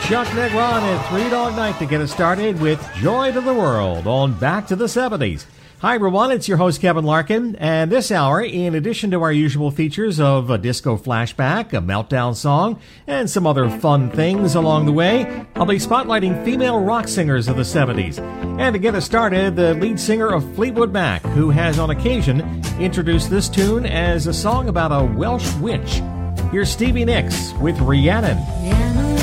Chuck Negron and Three Dog Night to get us started with Joy to the World on Back to the 70s. Hi everyone, it's your host Kevin Larkin, and this hour, in addition to our usual features of a disco flashback, a meltdown song, and some other fun things along the way, I'll be spotlighting female rock singers of the 70s. And to get us started, the lead singer of Fleetwood Mac, who has on occasion introduced this tune as a song about a Welsh witch. Here's Stevie Nicks with Rhiannon. Yeah.